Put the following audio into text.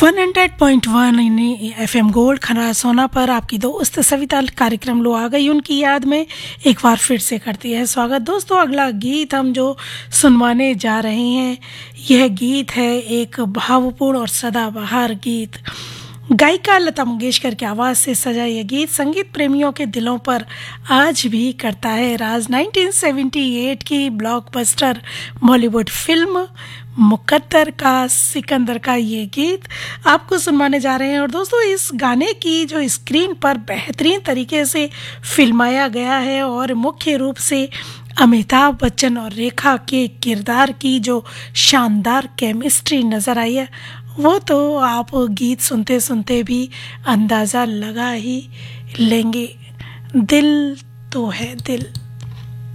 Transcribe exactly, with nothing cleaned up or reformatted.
One hundred point one F M gold खनरा सोना पर आपकी दोस्त सविता कार्यक्रम लो आ गई उनकी याद में एक बार फिर से करती है स्वागत। दोस्तों, अगला गीत हम जो सुनवाने जा रहे हैं यह गीत है एक भावपूर्ण और सदाबहार गीत। गायिका लता मंगेशकर की आवाज़ से सजा यह गीत संगीत प्रेमियों के दिलों पर आज भी करता है राज। नाइनटीन सेवेंटी एट की ब्लॉकबस्टर बॉलीवुड फिल्म मुकद्दर का सिकंदर का ये गीत आपको सुनवाने जा रहे हैं। और दोस्तों, इस गाने की जो स्क्रीन पर बेहतरीन तरीके से फिल्माया गया है और मुख्य रूप से अमिताभ बच्चन और रेखा के किरदार की जो शानदार केमिस्ट्री नज़र आई है वो तो आप गीत सुनते सुनते भी अंदाज़ा लगा ही लेंगे। दिल तो है दिल।